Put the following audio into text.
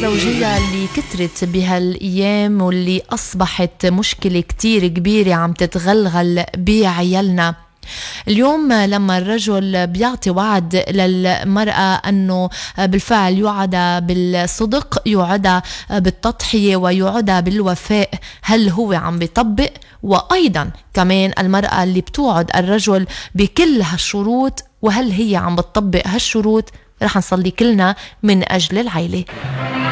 الزوجية اللي كترت بهالأيام واللي أصبحت مشكلة كتير كبيرة عم تتغلغل بعيالنا. اليوم لما الرجل بيعطي وعد للمرأة أنه بالفعل يوعد بالصدق، يوعد بالتضحية، ويوعد بالوفاء، هل هو عم بيطبق؟ وأيضا كمان المرأة اللي بتوعد الرجل بكل هالشروط، وهل هي عم بتطبق هالشروط؟ رح نصلي كلنا من أجل العيلة.